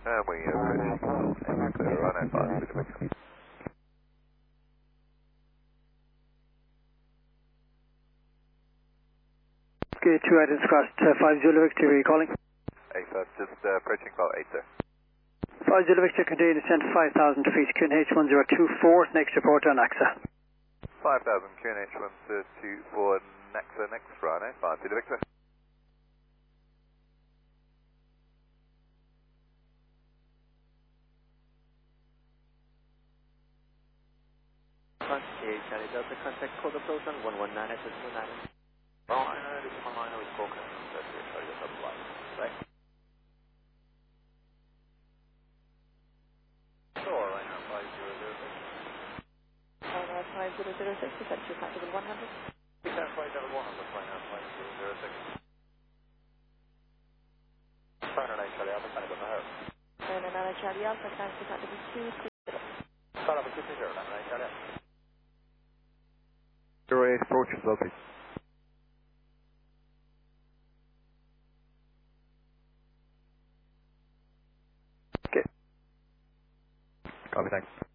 We approaching clear runway 5 Zulu Victor. Okay, 2 items crossed, 5 Zulu Victor, where are you calling? A-First, just approaching about 8 sir. 5 Zulu Victor, contain descent 5,000 feet, QNH 1024, next report on AXA. 5,000 QNH 1024, next runway 5 Zulu Victor. Charlie Delta, contact code approach on 119 SS29. Oh, I know this is online with spoken. That's it, Charlie Delta flight. Right? Sure, right now, 5006. Oh, no, 5006, is that your package 100? Descent flight level 100, right now, 5006. Turner 9 Charlie Alpha, kind of on the house. And another Charlie Alpha, transfer package 230. Start up a 230, 9 Charlie Alpha. 08, approach is lovely. Okay. Copy, thanks.